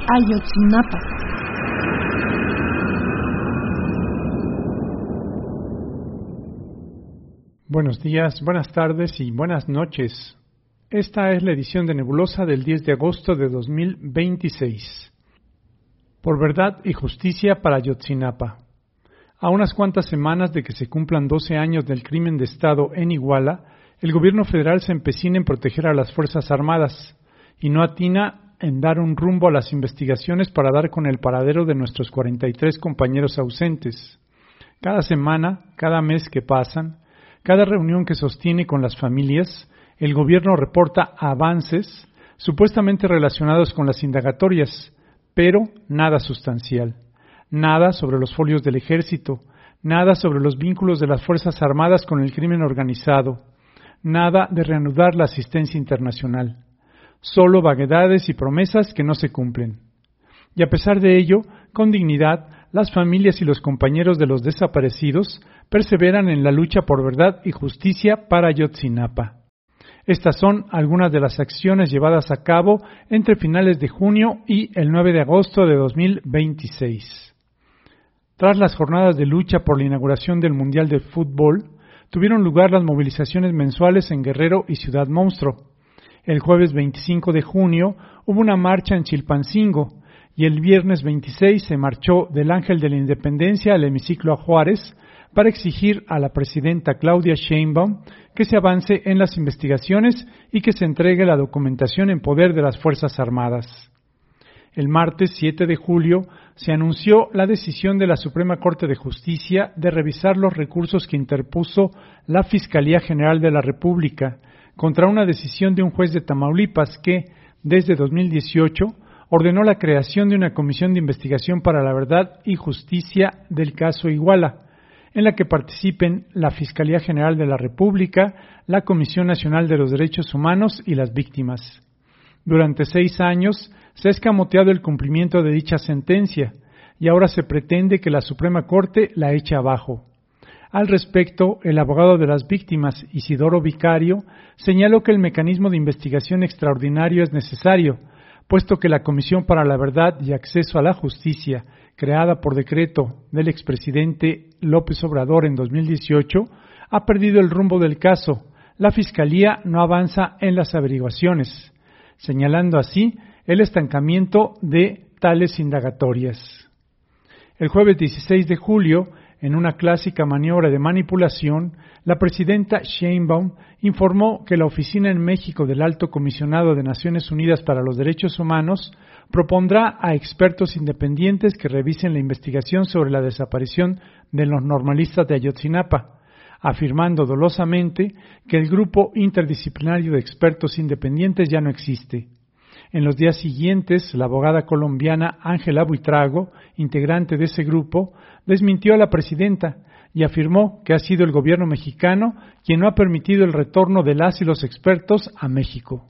Ayotzinapa. Buenos días, buenas tardes y buenas noches. Esta es la edición de Nebulosa del 10 de agosto de 2026. Por verdad y justicia para Ayotzinapa. A unas cuantas semanas de que se cumplan 12 años del crimen de Estado en Iguala, el gobierno federal se empecina en proteger a las Fuerzas Armadas y no atina en dar un rumbo a las investigaciones para dar con el paradero de nuestros 43 compañeros ausentes. Cada semana, cada mes que pasan, cada reunión que sostiene con las familias, el gobierno reporta avances supuestamente relacionados con las indagatorias, pero nada sustancial. Nada sobre los folios del ejército, nada sobre los vínculos de las Fuerzas Armadas con el crimen organizado, nada de reanudar la asistencia internacional. Solo vaguedades y promesas que no se cumplen. Y a pesar de ello, con dignidad, las familias y los compañeros de los desaparecidos perseveran en la lucha por verdad y justicia para Ayotzinapa. Estas son algunas de las acciones llevadas a cabo entre finales de junio y el 9 de agosto de 2026. Tras las jornadas de lucha por la inauguración del Mundial de Fútbol, tuvieron lugar las movilizaciones mensuales en Guerrero y Ciudad Monstruo. El jueves 25 de junio hubo una marcha en Chilpancingo y el viernes 26 se marchó del Ángel de la Independencia al hemiciclo a Juárez para exigir a la presidenta Claudia Sheinbaum que se avance en las investigaciones y que se entregue la documentación en poder de las Fuerzas Armadas. El martes 7 de julio se anunció la decisión de la Suprema Corte de Justicia de revisar los recursos que interpuso la Fiscalía General de la República contra una decisión de un juez de Tamaulipas que, desde 2018, ordenó la creación de una comisión de investigación para la verdad y justicia del caso Iguala, en la que participen la Fiscalía General de la República, la Comisión Nacional de los Derechos Humanos y las víctimas. Durante 6 años se ha escamoteado el cumplimiento de dicha sentencia y ahora se pretende que la Suprema Corte la eche abajo. Al respecto, el abogado de las víctimas, Isidoro Vicario, señaló que el mecanismo de investigación extraordinario es necesario, puesto que la Comisión para la Verdad y Acceso a la Justicia, creada por decreto del expresidente López Obrador en 2018, ha perdido el rumbo del caso. La Fiscalía no avanza en las averiguaciones, señalando así el estancamiento de tales indagatorias. El jueves 16 de julio, en una clásica maniobra de manipulación, la presidenta Sheinbaum informó que la oficina en México del Alto Comisionado de Naciones Unidas para los Derechos Humanos propondrá a expertos independientes que revisen la investigación sobre la desaparición de los normalistas de Ayotzinapa, afirmando dolosamente que el grupo interdisciplinario de expertos independientes ya no existe. En los días siguientes, la abogada colombiana Ángela Buitrago, integrante de ese grupo, desmintió a la presidenta y afirmó que ha sido el gobierno mexicano quien no ha permitido el retorno de las y los expertos a México.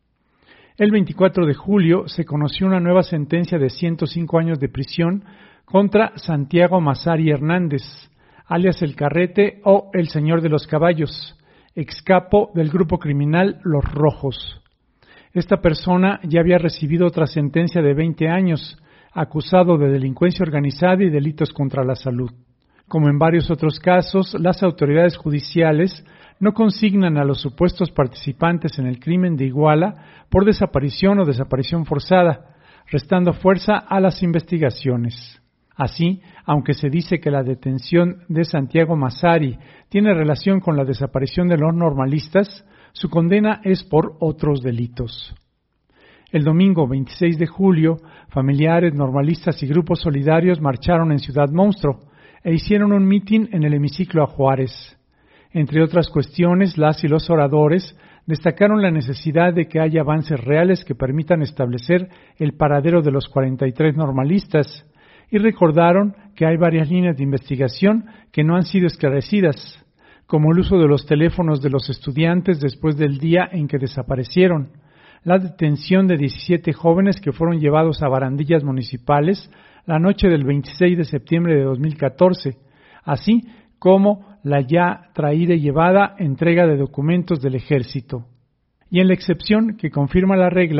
El 24 de julio se conoció una nueva sentencia de 105 años de prisión contra Santiago Massari Hernández, alias El Carrete o El Señor de los Caballos, excapo del grupo criminal Los Rojos. Esta persona ya había recibido otra sentencia de 20 años, acusado de delincuencia organizada y delitos contra la salud. Como en varios otros casos, las autoridades judiciales no consignan a los supuestos participantes en el crimen de Iguala por desaparición o desaparición forzada, restando fuerza a las investigaciones. Así, aunque se dice que la detención de Santiago Massari tiene relación con la desaparición de los normalistas, su condena es por otros delitos. El domingo 26 de julio, familiares, normalistas y grupos solidarios marcharon en Ciudad Monstruo e hicieron un mitin en el hemiciclo a Juárez. Entre otras cuestiones, las y los oradores destacaron la necesidad de que haya avances reales que permitan establecer el paradero de los 43 normalistas y recordaron que hay varias líneas de investigación que no han sido esclarecidas, como el uso de los teléfonos de los estudiantes después del día en que desaparecieron, la detención de 17 jóvenes que fueron llevados a barandillas municipales la noche del 26 de septiembre de 2014, así como la ya traída y llevada entrega de documentos del Ejército. Y en la excepción que confirma la regla,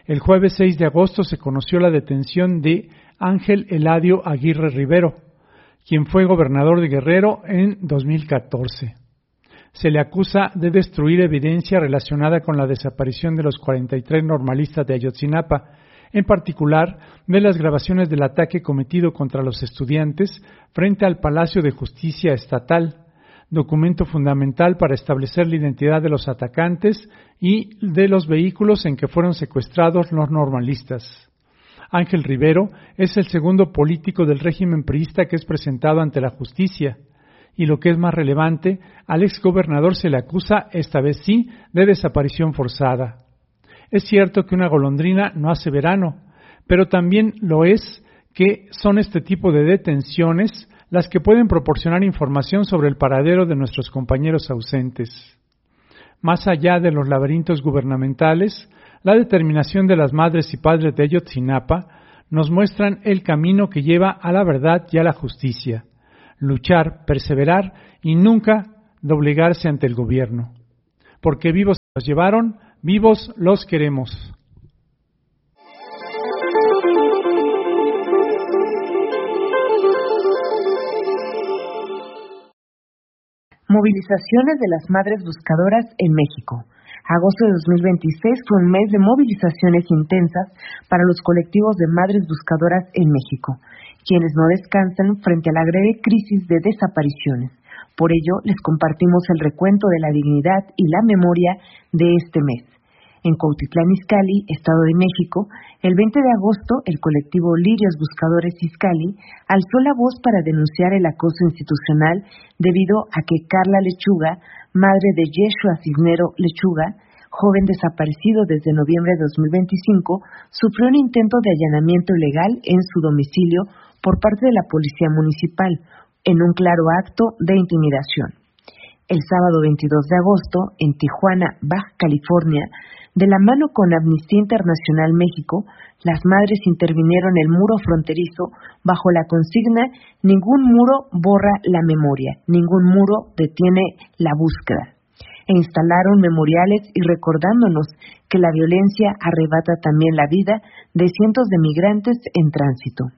El jueves 6 de agosto se conoció la detención de Ángel Eladio Aguirre Rivero, quien fue gobernador de Guerrero en 2014. Se le acusa de destruir evidencia relacionada con la desaparición de los 43 normalistas de Ayotzinapa, en particular de las grabaciones del ataque cometido contra los estudiantes frente al Palacio de Justicia Estatal, documento fundamental para establecer la identidad de los atacantes y de los vehículos en que fueron secuestrados los normalistas. Ángel Rivero es el segundo político del régimen priista que es presentado ante la justicia. Y lo que es más relevante, al exgobernador se le acusa, esta vez sí, de desaparición forzada. Es cierto que una golondrina no hace verano, pero también lo es que son este tipo de detenciones las que pueden proporcionar información sobre el paradero de nuestros compañeros ausentes. Más allá de los laberintos gubernamentales, la determinación de las madres y padres de Ayotzinapa nos muestran el camino que lleva a la verdad y a la justicia. Luchar, perseverar y nunca doblegarse ante el gobierno. Porque vivos los llevaron, vivos los queremos. Movilizaciones de las madres buscadoras en México. Agosto de 2026 fue un mes de movilizaciones intensas para los colectivos de madres buscadoras en México, quienes no descansan frente a la grave crisis de desapariciones. Por ello, les compartimos el recuento de la dignidad y la memoria de este mes. En Cuautitlán Izcalli, Estado de México, el 20 de agosto, el colectivo Lirios Buscadores Izcalli alzó la voz para denunciar el acoso institucional debido a que Carla Lechuga, madre de Yeshua Cisnero Lechuga, joven desaparecido desde noviembre de 2025, sufrió un intento de allanamiento ilegal en su domicilio por parte de la Policía Municipal, en un claro acto de intimidación. El sábado 22 de agosto, en Tijuana, Baja California, de la mano con Amnistía Internacional México, las madres intervinieron el muro fronterizo bajo la consigna "Ningún muro borra la memoria, ningún muro detiene la búsqueda", e instalaron memoriales y recordándonos que la violencia arrebata también la vida de cientos de migrantes en tránsito.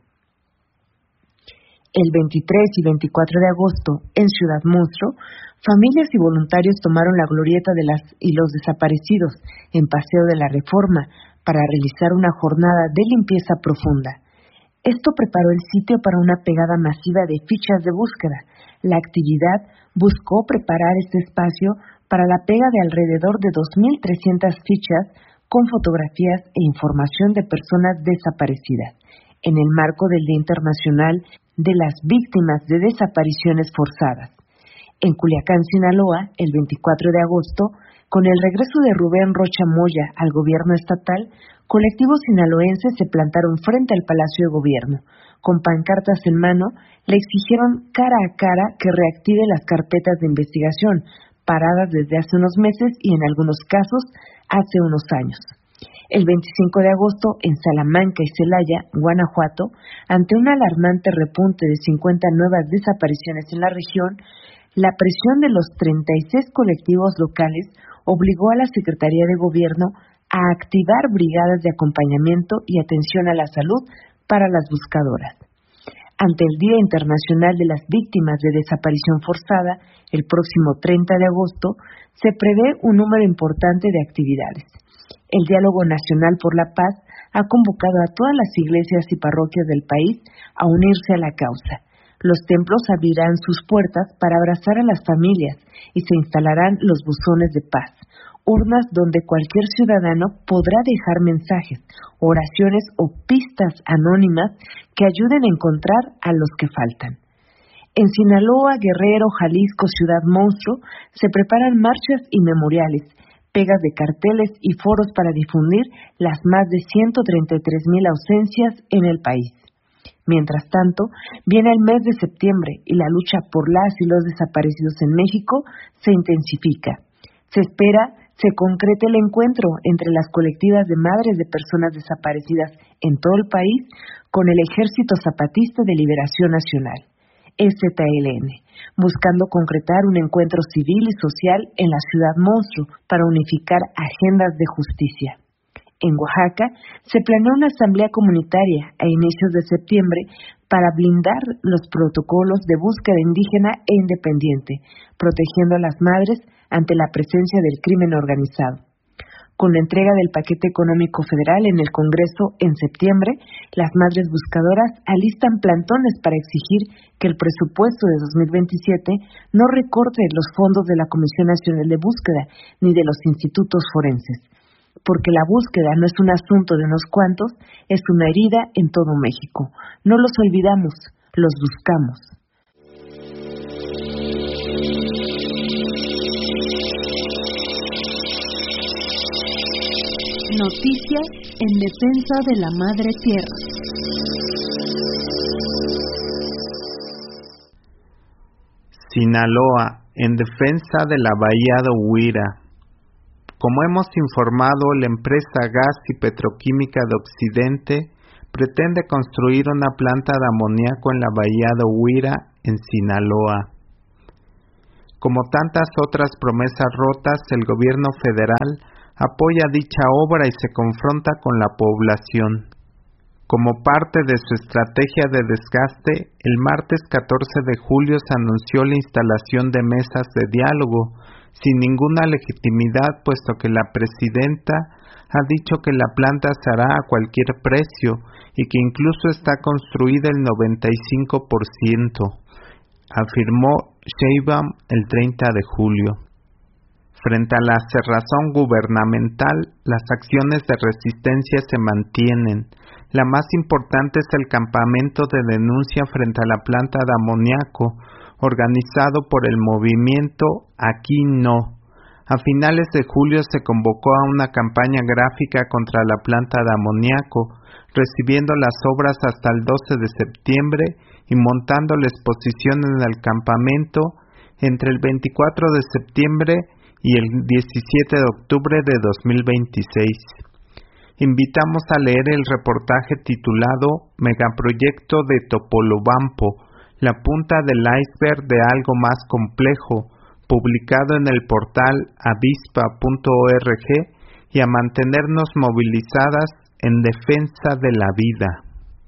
El 23 y 24 de agosto, en Ciudad Monstruo, familias y voluntarios tomaron la glorieta de las y los desaparecidos en Paseo de la Reforma para realizar una jornada de limpieza profunda. Esto preparó el sitio para una pegada masiva de fichas de búsqueda. La actividad buscó preparar este espacio para la pega de alrededor de 2.300 fichas con fotografías e información de personas desaparecidas, en el marco del Día Internacional de las Víctimas de Desapariciones Forzadas. En Culiacán, Sinaloa, el 24 de agosto, con el regreso de Rubén Rocha Moya al gobierno estatal, colectivos sinaloenses se plantaron frente al Palacio de Gobierno. Con pancartas en mano, le exigieron cara a cara que reactive las carpetas de investigación, paradas desde hace unos meses y en algunos casos hace unos años. El 25 de agosto, en Salamanca y Celaya, Guanajuato, ante un alarmante repunte de 50 nuevas desapariciones en la región, la presión de los 36 colectivos locales obligó a la Secretaría de Gobierno a activar brigadas de acompañamiento y atención a la salud para las buscadoras. Ante el Día Internacional de las Víctimas de Desaparición Forzada, el próximo 30 de agosto, se prevé un número importante de actividades. El Diálogo Nacional por la Paz ha convocado a todas las iglesias y parroquias del país a unirse a la causa. Los templos abrirán sus puertas para abrazar a las familias y se instalarán los buzones de paz, urnas donde cualquier ciudadano podrá dejar mensajes, oraciones o pistas anónimas que ayuden a encontrar a los que faltan. En Sinaloa, Guerrero, Jalisco, Ciudad Monstruo, se preparan marchas y memoriales, pegas de carteles y foros para difundir las más de 133,000 ausencias en el país. Mientras tanto, viene el mes de septiembre y la lucha por las y los desaparecidos en México se intensifica. Se espera se concrete el encuentro entre las colectivas de madres de personas desaparecidas en todo el país con el Ejército Zapatista de Liberación Nacional, EZLN, buscando concretar un encuentro civil y social en la Ciudad Monstruo para unificar agendas de justicia. en Oaxaca, se planeó una asamblea comunitaria a inicios de septiembre para blindar los protocolos de búsqueda indígena e independiente, protegiendo a las madres ante la presencia del crimen organizado. Con la entrega del paquete económico federal en el Congreso en septiembre, las madres buscadoras alistan plantones para exigir que el presupuesto de 2027 no recorte los fondos de la Comisión Nacional de Búsqueda ni de los institutos forenses, porque la búsqueda no es un asunto de unos cuantos, es una herida en todo México. No los olvidamos, los buscamos. Noticias en defensa de la Madre Tierra. Sinaloa, en defensa de la Bahía de Huira. Como hemos informado, la empresa Gas y Petroquímica de Occidente pretende construir una planta de amoníaco en la Bahía de Huira, en Sinaloa. Como tantas otras promesas rotas, el gobierno federal apoya dicha obra y se confronta con la población. Como parte de su estrategia de desgaste, el martes 14 de julio se anunció la instalación de mesas de diálogo, sin ninguna legitimidad, puesto que la presidenta ha dicho que la planta se hará a cualquier precio y que incluso está construida el 95%, afirmó Sheinbaum el 30 de julio. Frente a la cerrazón gubernamental, las acciones de resistencia se mantienen. La más importante es el campamento de denuncia frente a la planta de amoníaco, organizado por el movimiento Aquí No. A finales de julio se convocó a una campaña gráfica contra la planta de amoníaco, recibiendo las obras hasta el 12 de septiembre y montando la exposición en el campamento entre el 24 de septiembre y el 17 de octubre de 2026. Invitamos a leer el reportaje titulado Megaproyecto de Topolobampo, la punta del iceberg de algo más complejo, publicado en el portal avispa.org, y a mantenernos movilizadas en defensa de la vida.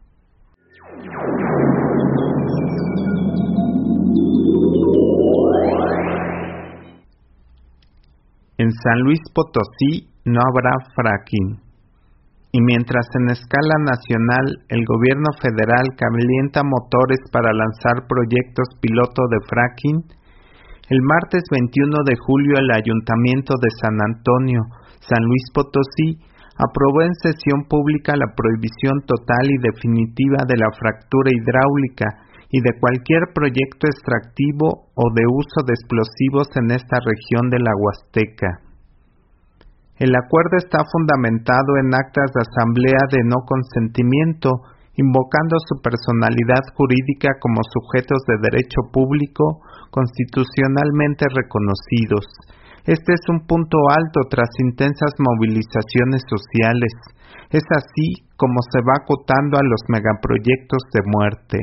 En San Luis Potosí no habrá fracking. Y mientras en escala nacional el gobierno federal calienta motores para lanzar proyectos piloto de fracking, el martes 21 de julio el Ayuntamiento de San Antonio, San Luis Potosí, aprobó en sesión pública la prohibición total y definitiva de la fractura hidráulica y de cualquier proyecto extractivo o de uso de explosivos en esta región de la Huasteca. El acuerdo está fundamentado en actas de asamblea de no consentimiento, invocando su personalidad jurídica como sujetos de derecho público constitucionalmente reconocidos. Este es un punto alto tras intensas movilizaciones sociales. Es así como se va acotando a los megaproyectos de muerte.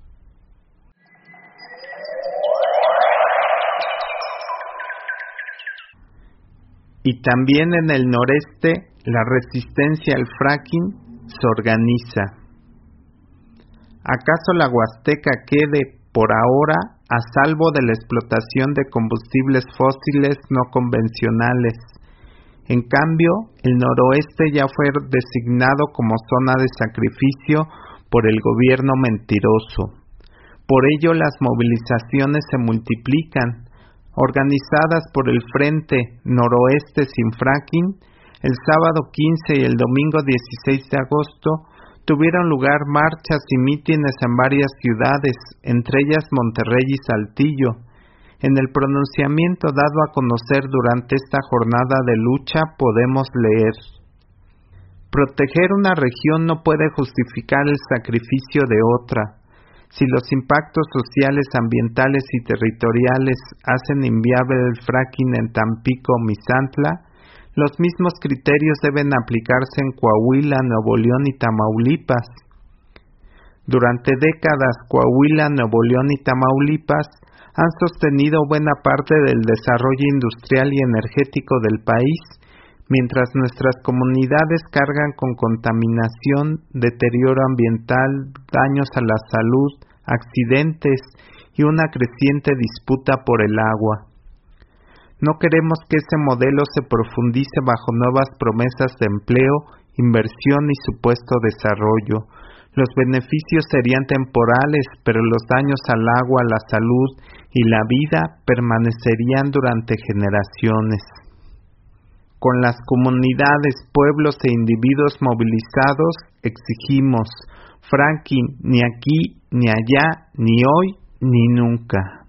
Y también en el noreste, la resistencia al fracking se organiza. ¿Acaso la Huasteca quede, por ahora, a salvo de la explotación de combustibles fósiles no convencionales? En cambio, el noroeste ya fue designado como zona de sacrificio por el gobierno mentiroso. Por ello, las movilizaciones se multiplican. Organizadas por el Frente Noroeste Sin Fracking, el sábado 15 y el domingo 16 de agosto tuvieron lugar marchas y mítines en varias ciudades, entre ellas Monterrey y Saltillo. En el pronunciamiento dado a conocer durante esta jornada de lucha podemos leer: proteger una región no puede justificar el sacrificio de otra. Si los impactos sociales, ambientales y territoriales hacen inviable el fracking en Tampico o Misantla, los mismos criterios deben aplicarse en Coahuila, Nuevo León y Tamaulipas. Durante décadas, Coahuila, Nuevo León y Tamaulipas han sostenido buena parte del desarrollo industrial y energético del país, mientras nuestras comunidades cargan con contaminación, deterioro ambiental, daños a la salud, accidentes y una creciente disputa por el agua. No queremos que ese modelo se profundice bajo nuevas promesas de empleo, inversión y supuesto desarrollo. Los beneficios serían temporales, pero los daños al agua, la salud y la vida permanecerían durante generaciones. Con las comunidades, pueblos e individuos movilizados, exigimos fracking ni aquí, ni allá, ni hoy, ni nunca.